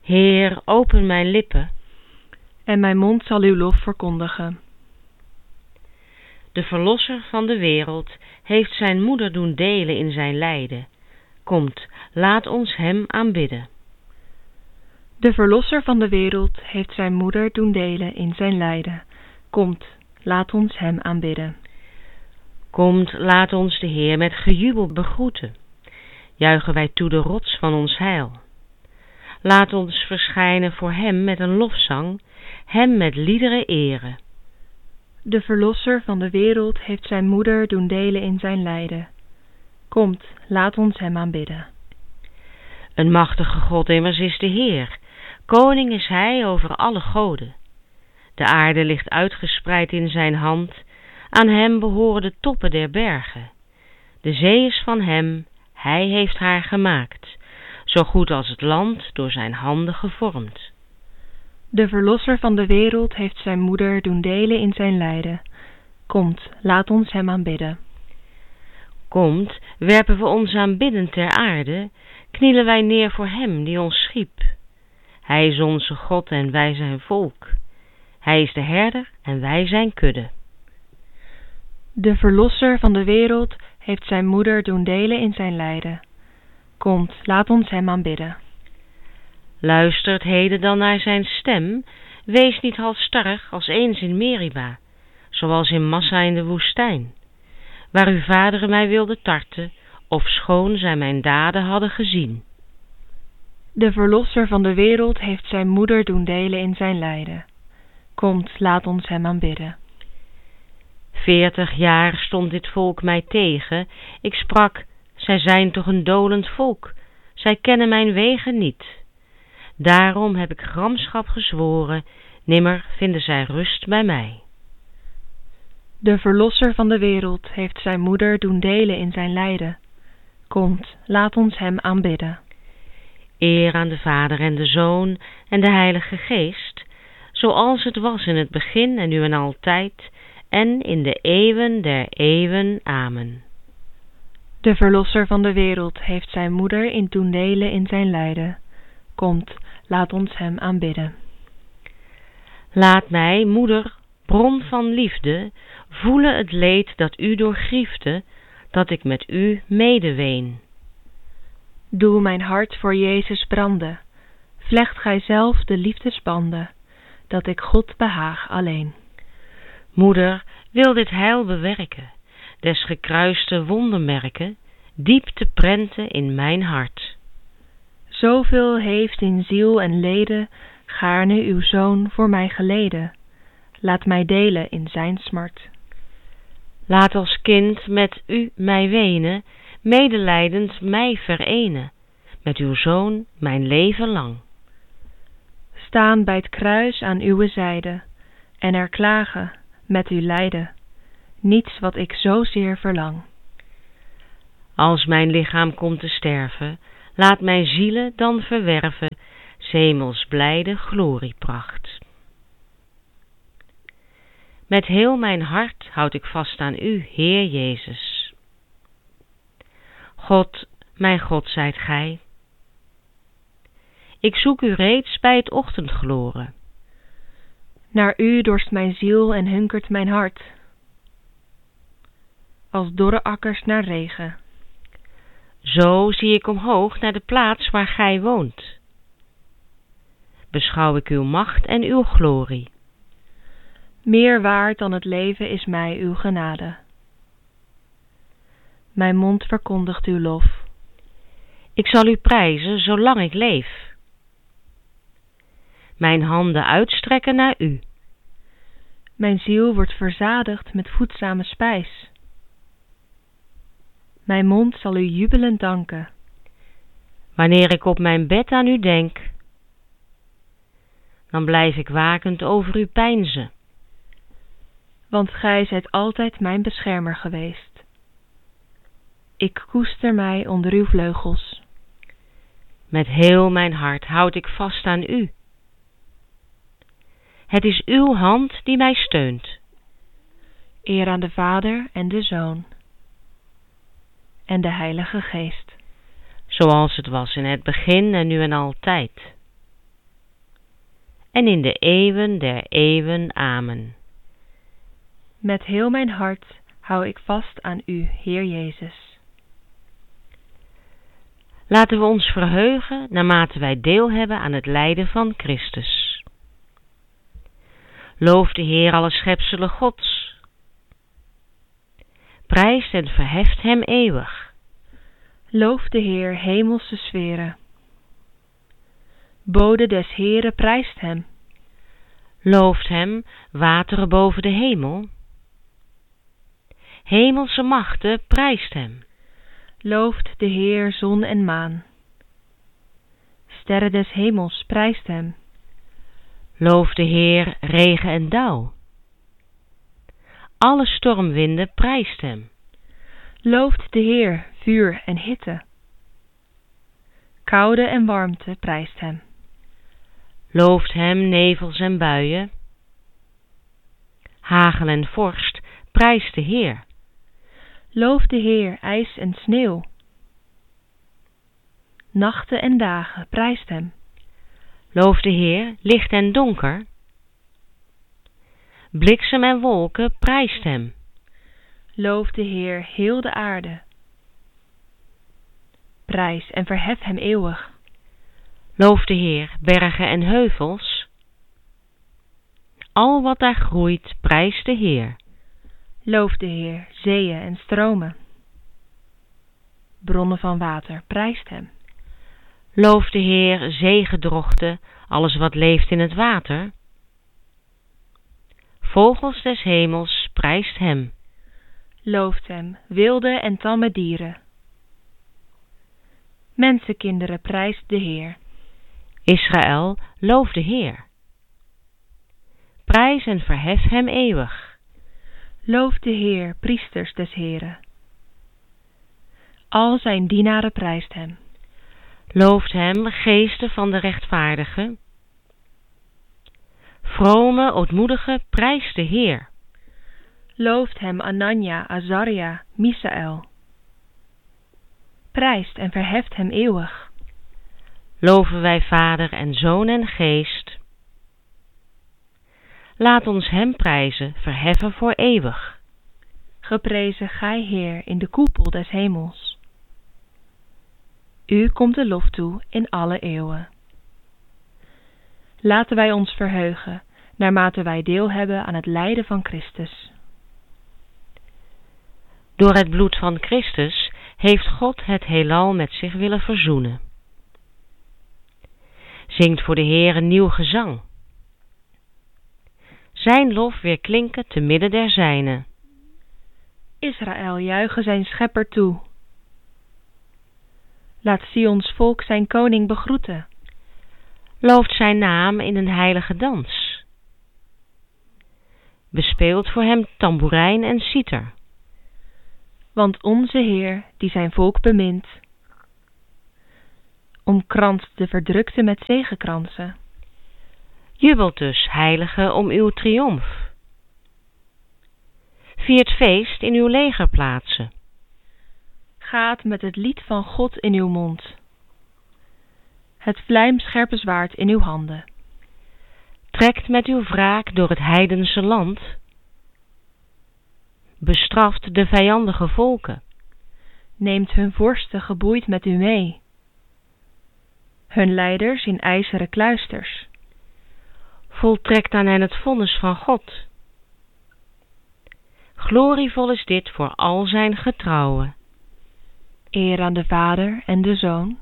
Heer, open mijn lippen, en mijn mond zal uw lof verkondigen. De Verlosser van de wereld heeft zijn moeder doen delen in zijn lijden. Komt, laat ons hem aanbidden. De Verlosser van de wereld heeft zijn moeder doen delen in zijn lijden. Komt, laat ons hem aanbidden. Komt, laat ons de Heer met gejubel begroeten. Juichen wij toe de rots van ons heil. Laat ons verschijnen voor hem met een lofzang, hem met liederen eren. De Verlosser van de wereld heeft zijn moeder doen delen in zijn lijden. Komt, laat ons hem aanbidden. Een machtige God immers is de Heer, koning is hij over alle goden. De aarde ligt uitgespreid in zijn hand, aan hem behoren de toppen der bergen. De zee is van hem, hij heeft haar gemaakt, zo goed als het land door zijn handen gevormd. De Verlosser van de wereld heeft zijn moeder doen delen in zijn lijden. Komt, laat ons hem aanbidden. Komt, werpen we ons aanbiddend ter aarde, knielen wij neer voor hem die ons schiep. Hij is onze God en wij zijn volk. Hij is de herder en wij zijn kudde. De Verlosser van de wereld heeft zijn moeder doen delen in zijn lijden. Komt, laat ons hem aanbidden. Luistert heden dan naar zijn stem, wees niet halsstarrig als eens in Meriba, zoals in Massa in de woestijn, waar uw vaderen mij wilden tarten, ofschoon zij mijn daden hadden gezien. De Verlosser van de wereld heeft zijn moeder doen delen in zijn lijden. Komt, laat ons hem aanbidden. 40 jaar stond dit volk mij tegen, ik sprak, zij zijn toch een dolend volk, zij kennen mijn wegen niet. Daarom heb ik gramschap gezworen, nimmer vinden zij rust bij mij. De Verlosser van de wereld heeft zijn moeder doen delen in zijn lijden. Komt, laat ons hem aanbidden. Eer aan de Vader en de Zoon en de Heilige Geest, zoals het was in het begin en nu en altijd, en in de eeuwen der eeuwen. Amen. De Verlosser van de wereld heeft zijn moeder in doen delen in zijn lijden. Komt, laat ons hem aanbidden. Laat mij, moeder, bron van liefde, voelen het leed dat u doorgriefde, dat ik met u medeween. Doe mijn hart voor Jezus branden, vlecht gij zelf de liefdesbanden, dat ik God behaag alleen. Moeder, wil dit heil bewerken, des gekruiste wondermerken, diep te prenten in mijn hart. Zoveel heeft in ziel en leden gaarne uw Zoon voor mij geleden. Laat mij delen in zijn smart. Laat als kind met u mij wenen, medelijdend mij verenen, met uw Zoon mijn leven lang. Staan bij het kruis aan uw zijde, en er klagen, met u lijden, niets wat ik zozeer verlang. Als mijn lichaam komt te sterven, laat mijn zielen dan verwerven, 's hemels blijde gloriepracht. Met heel mijn hart houd ik vast aan u, Heer Jezus. God, mijn God zijt gij. Ik zoek u reeds bij het ochtendgloren. Naar u dorst mijn ziel en hunkert mijn hart, als dorre akkers naar regen. Zo zie ik omhoog naar de plaats waar gij woont. Beschouw ik uw macht en uw glorie. Meer waard dan het leven is mij uw genade. Mijn mond verkondigt uw lof. Ik zal u prijzen zolang ik leef. Mijn handen uitstrekken naar u. Mijn ziel wordt verzadigd met voedzame spijs. Mijn mond zal u jubelend danken. Wanneer ik op mijn bed aan u denk, dan blijf ik wakend over u peinzen. Want gij zijt altijd mijn beschermer geweest. Ik koester mij onder uw vleugels. Met heel mijn hart houd ik vast aan u. Het is uw hand die mij steunt. Eer aan de Vader en de Zoon en de Heilige Geest. Zoals het was in het begin en nu en altijd. en in de eeuwen der eeuwen. Amen. Met heel mijn hart hou ik vast aan u, Heer Jezus. Laten we ons verheugen naarmate wij deel hebben aan het lijden van Christus. Loof de Heer alle schepselen Gods. Prijst en verheft hem eeuwig. Loof de Heer hemelse sferen. Bode des Heeren prijst hem. Looft hem wateren boven de hemel. Hemelse machten prijst hem. Looft de Heer zon en maan. Sterren des hemels prijst hem. Loof de Heer regen en dauw. Alle stormwinden prijst hem. Looft de Heer vuur en hitte. Koude en warmte prijst hem. Looft hem nevels en buien. Hagel en vorst prijst de Heer. Loof de Heer ijs en sneeuw. Nachten en dagen prijst hem. Loof de Heer licht en donker. Bliksem en wolken prijst hem. Loof de Heer heel de aarde. Prijs en verhef hem eeuwig. Loof de Heer bergen en heuvels. Al wat daar groeit prijst de Heer. Loof de Heer zeeën en stromen. Bronnen van water prijst hem. Loof de Heer zeegedrochten, alles wat leeft in het water. Vogels des hemels prijst hem. Looft hem wilde en tamme dieren. Mensenkinderen prijst de Heer. Israël, loof de Heer. Prijs en verhef hem eeuwig. Loof de Heer, priesters des Heren. Al zijn dienaren prijst hem. Looft hem, geesten van de rechtvaardigen. Vrome, ootmoedige, prijst de Heer. Looft hem Anania, Azaria, Misaël. Prijst en verheft hem eeuwig. Loven wij Vader en Zoon en Geest. Laat ons hem prijzen, verheffen voor eeuwig. Geprezen gij Heer in de koepel des hemels. U komt de lof toe in alle eeuwen. Laten wij ons verheugen, naarmate wij deel hebben aan het lijden van Christus. Door het bloed van Christus heeft God het heelal met zich willen verzoenen. Zingt voor de Heer een nieuw gezang. Zijn lof weer klinken te midden der zijnen. Israël juiche zijn schepper toe. Laat Sions volk zijn koning begroeten. Looft zijn naam in een heilige dans. Bespeelt voor hem tamboerijn en citer. Want onze Heer, die zijn volk bemint, omkranst de verdrukte met zegekransen. Jubelt dus, heilige, om uw triomf. Viert feest in uw legerplaatsen. Gaat met het lied van God in uw mond. Het vlijmscherpe zwaard in uw handen. Trekt met uw wraak door het heidense land. Bestraft de vijandige volken. Neemt hun vorsten geboeid met u mee. Hun leiders in ijzeren kluisters. Voltrekt aan hen het vonnis van God. Glorievol is dit voor al zijn getrouwen. Eer aan de Vader en de Zoon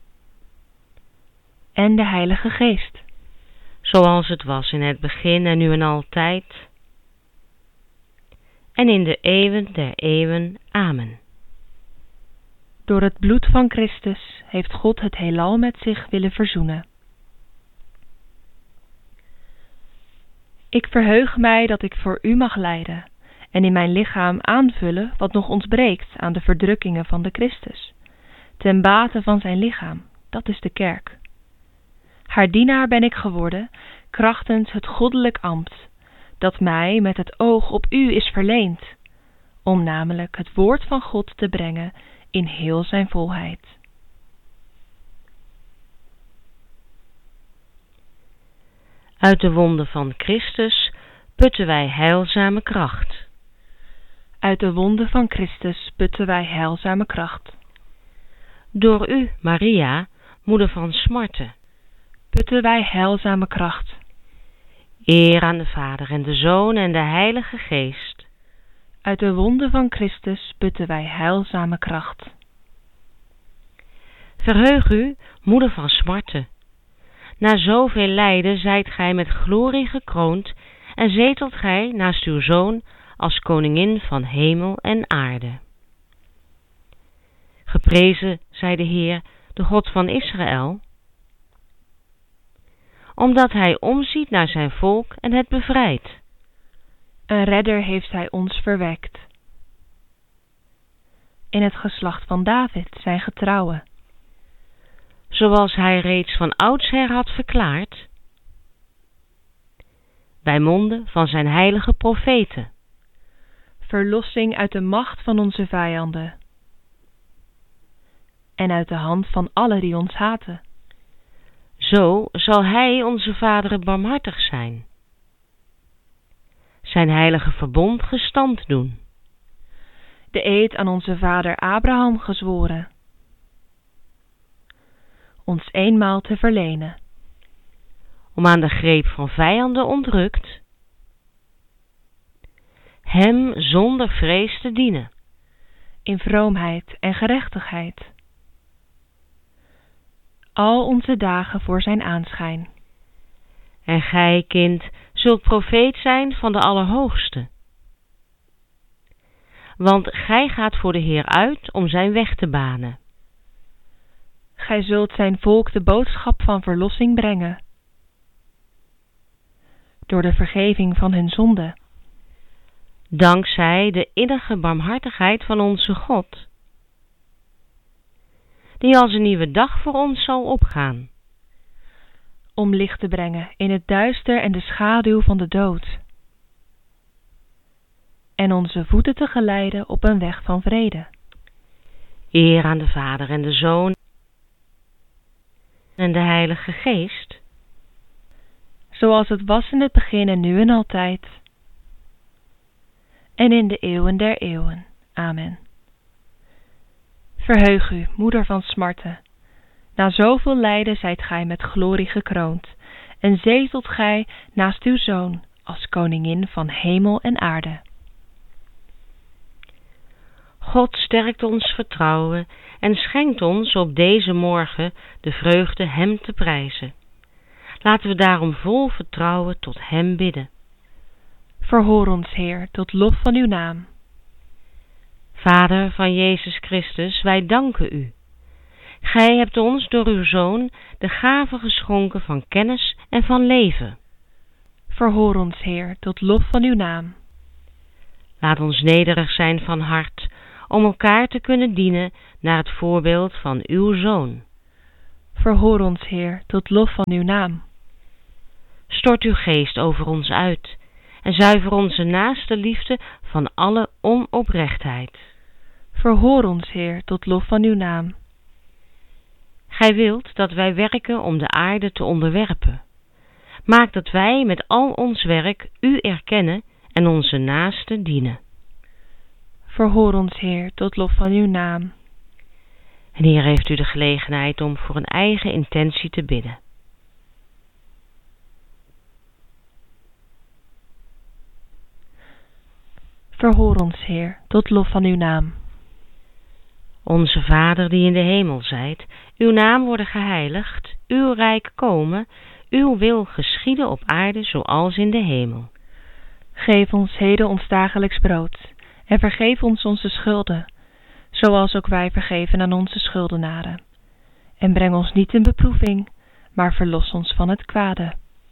en de Heilige Geest. Zoals het was in het begin en nu en altijd. En in de eeuwen der eeuwen. Amen. Door het bloed van Christus heeft God het heelal met zich willen verzoenen. Ik verheug mij dat ik voor u mag lijden en in mijn lichaam aanvullen wat nog ontbreekt aan de verdrukkingen van de Christus, ten bate van zijn lichaam, dat is de kerk. Haar dienaar ben ik geworden, krachtens het goddelijk ambt, dat mij met het oog op u is verleend, om namelijk het woord van God te brengen in heel zijn volheid. Uit de wonden van Christus putten wij heilzame kracht. Uit de wonden van Christus putten wij heilzame kracht. Door u, Maria, moeder van smarten, putten wij heilzame kracht. Eer aan de Vader en de Zoon en de Heilige Geest. Uit de wonden van Christus putten wij heilzame kracht. Verheug u, moeder van smarten. Na zoveel lijden zijt gij met glorie gekroond en zetelt gij naast uw Zoon als koningin van hemel en aarde. Geprezen zij de Heer, de God van Israël, omdat hij omziet naar zijn volk en het bevrijdt. Een redder heeft hij ons verwekt. In het geslacht van David, zijn getrouwe. Zoals hij reeds van oudsher had verklaard, bij monden van zijn heilige profeten. Verlossing uit de macht van onze vijanden. En uit de hand van allen die ons haten. Zo zal hij onze vaderen barmhartig zijn. Zijn heilige verbond gestand doen. De eed aan onze vader Abraham gezworen. Ons eenmaal te verlenen. Om aan de greep van vijanden ontrukt, hem zonder vrees te dienen. In vroomheid en gerechtigheid. Al onze dagen voor zijn aanschijn. En gij, kind, zult profeet zijn van de Allerhoogste. Want gij gaat voor de Heer uit om zijn weg te banen. Gij zult zijn volk de boodschap van verlossing brengen. Door de vergeving van hun zonde. Dankzij de innige barmhartigheid van onze God, die als een nieuwe dag voor ons zal opgaan. Om licht te brengen in het duister en de schaduw van de dood. En onze voeten te geleiden op een weg van vrede. Eer aan de Vader en de Zoon en de Heilige Geest. Zoals het was in het begin en nu en altijd. En in de eeuwen der eeuwen. Amen. Verheug u, moeder van smarten. Na zoveel lijden zijt gij met glorie gekroond. En zetelt gij naast uw Zoon als koningin van hemel en aarde. God sterkt ons vertrouwen en schenkt ons op deze morgen de vreugde hem te prijzen. Laten we daarom vol vertrouwen tot hem bidden. Verhoor ons, Heer, tot lof van uw naam. Vader van Jezus Christus, wij danken u. Gij hebt ons door uw Zoon de gave geschonken van kennis en van leven. Verhoor ons, Heer, tot lof van uw naam. Laat ons nederig zijn van hart, om elkaar te kunnen dienen naar het voorbeeld van uw Zoon. Verhoor ons, Heer, tot lof van uw naam. Stort uw geest over ons uit en zuiver onze naaste liefde van alle onoprechtheid. Verhoor ons, Heer, tot lof van uw naam. Gij wilt dat wij werken om de aarde te onderwerpen. Maak dat wij met al ons werk u erkennen en onze naaste dienen. Verhoor ons, Heer, tot lof van uw naam. En hier heeft u de gelegenheid om voor een eigen intentie te bidden. Verhoor ons, Heer, tot lof van uw naam. Onze Vader die in de hemel zijt, uw naam worden geheiligd, uw rijk komen, uw wil geschieden op aarde zoals in de hemel. Geef ons heden ons dagelijks brood en vergeef ons onze schulden, zoals ook wij vergeven aan onze schuldenaren. En breng ons niet in beproeving, maar verlos ons van het kwade.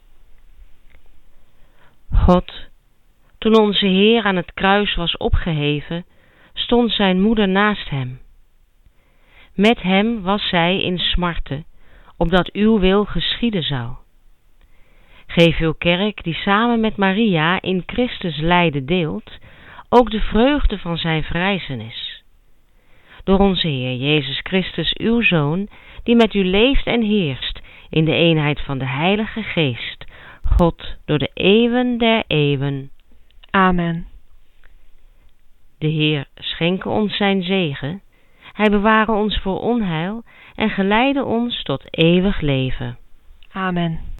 God, toen onze Heer aan het kruis was opgeheven, stond zijn moeder naast hem. Met hem was zij in smarten, opdat uw wil geschieden zou. Geef uw kerk, die samen met Maria in Christus lijden deelt, ook de vreugde van zijn verrijzenis. Door onze Heer Jezus Christus, uw Zoon, die met u leeft en heerst in de eenheid van de Heilige Geest, God door de eeuwen der eeuwen. Amen. De Heer schenke ons zijn zegen. Hij beware ons voor onheil en geleide ons tot eeuwig leven. Amen.